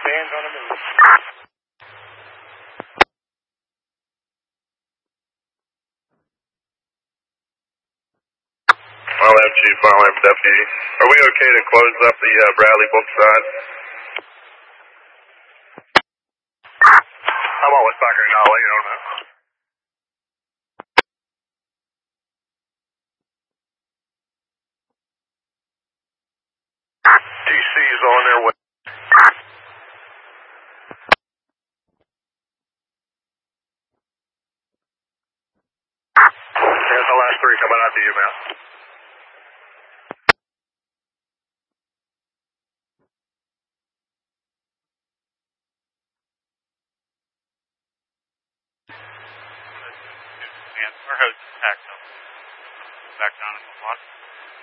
Band's on the move. I'll have Chief, I'll have Deputy. Are we okay to close up the Bradley book side? I'm on with Backer now, I'll let you know now. DC is on their way. There's the last three coming out to you, man. Our host is packed up. Back down in the lot.